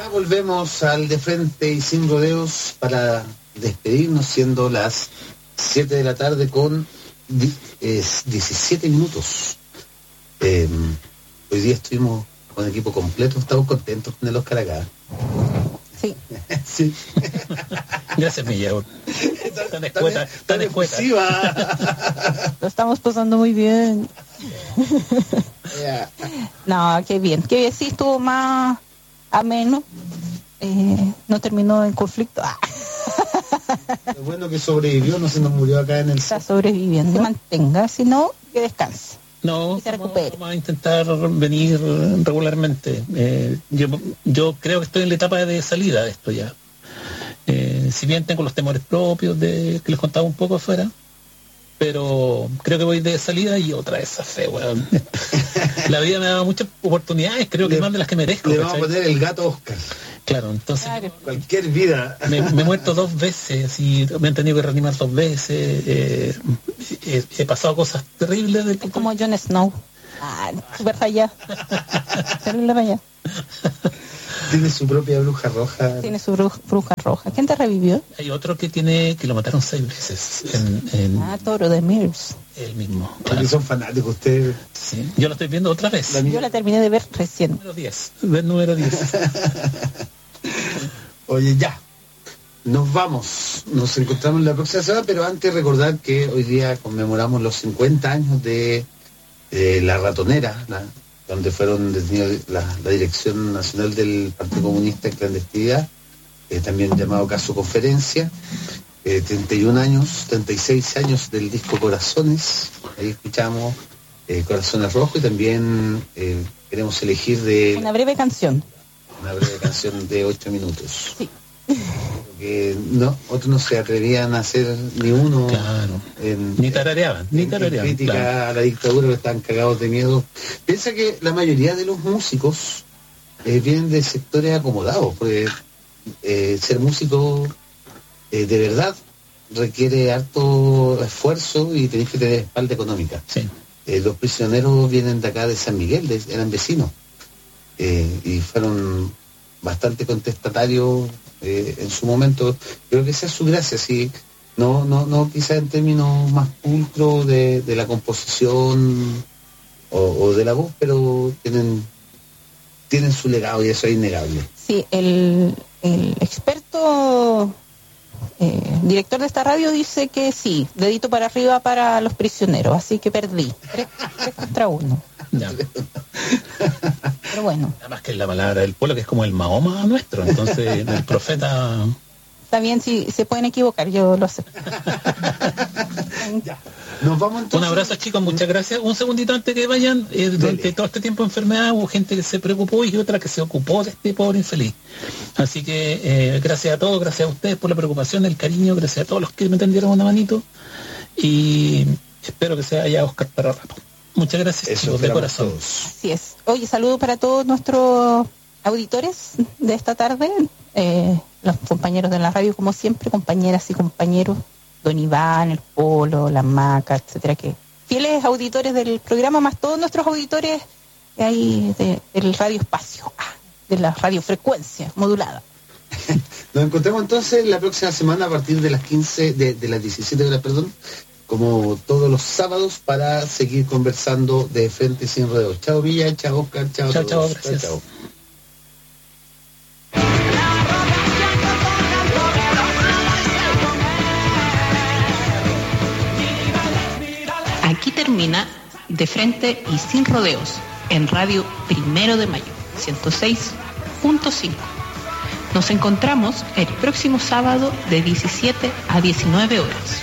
volvemos al De Frente y Sin Rodeos para despedirnos, siendo las 7 de la tarde con 17 minutos. Hoy día estuvimos con equipo completo, estamos contentos con el Oscar acá. Sí. Sí. Gracias, Milla. Tan escueta. Lo estamos pasando muy bien. Yeah. No, qué bien. Sí, estuvo más ameno. No terminó en conflicto. Lo bueno que sobrevivió, no se nos murió acá en el... Está sobreviviendo. Que mantenga, si no, que descanse. No, que se recupere. vamos a intentar venir regularmente. Yo creo que estoy en la etapa de salida de esto ya. Si bien tengo los temores propios que les contaba un poco afuera, pero creo que voy de salida y otra vez esa fe, weón. La vida me ha dado muchas oportunidades, creo que más de las que merezco. Le vamos a poner el gato Oscar. Claro, entonces cualquier vida. Me he muerto 2 veces y me han tenido que reanimar 2 veces. He pasado cosas terribles. Es como Jon Snow. Súper falla. Terrible falla. Tiene su propia bruja roja. Tiene su bruja roja. ¿Quién te revivió? Hay otro que lo mataron 6 veces. Toro de Mears. El mismo. Claro. Son fanáticos ustedes. Sí. Yo lo estoy viendo otra vez. Yo la terminé de ver recién. Número 10. Oye, ya. Nos vamos. Nos encontramos la próxima semana, pero antes recordar que hoy día conmemoramos los 50 años de La Ratonera, donde fueron detenidos la Dirección Nacional del Partido Comunista en clandestinidad, también llamado caso Conferencia. 31 años, 36 años del disco Corazones. Ahí escuchamos Corazones Rojos y también queremos elegir una breve canción. Una breve canción de 8 minutos. Sí. Porque otros no se atrevían a hacer ni uno. Claro. Ni tarareaban. En crítica, claro, a la dictadura, que están cagados de miedo. Piensa que la mayoría de los músicos vienen de sectores acomodados, porque ser músico de verdad requiere harto esfuerzo y tenés que tener espalda económica. Sí. Los prisioneros vienen de acá de San Miguel, eran vecinos. Y fueron bastante contestatarios en su momento. Creo que esa es su gracia, sí. No quizás en términos más pulcros de la composición o de la voz, pero tienen su legado y eso es innegable. Sí, el experto director de esta radio dice que sí, dedito para arriba para los prisioneros, así que perdí 3 contra 1. Ya. Pero bueno. Nada más que la palabra del pueblo, que es como el Mahoma nuestro, entonces el profeta... Está bien, si se pueden equivocar, yo lo sé. Ya. Nos vamos entonces. Un abrazo, chicos, muchas gracias. Un segundito antes que vayan, durante todo este tiempo de enfermedad hubo gente que se preocupó y otra que se ocupó de este pobre infeliz. Así que gracias a todos, gracias a ustedes por la preocupación, el cariño, gracias a todos los que me tendieron una manito y espero que se haya Oscar para rato. Muchas gracias, chicos, de corazón. Así es. Oye, saludo para todos nuestros auditores de esta tarde, los compañeros de la radio, como siempre, compañeras y compañeros, Don Iván, el Polo, la Maca, etcétera, que fieles auditores del programa, más todos nuestros auditores ahí del radio espacio, de la radiofrecuencia modulada. Nos encontramos entonces la próxima semana a partir de las 15, de las 17 horas, perdón, como todos los sábados, para seguir conversando de frente sin rodeos. Chao Villa, chao Oscar, chao. Chao, gracias. Chao. Aquí termina De Frente y Sin Rodeos en Radio 1 de Mayo 106.5. Nos encontramos el próximo sábado de 17 a 19 horas.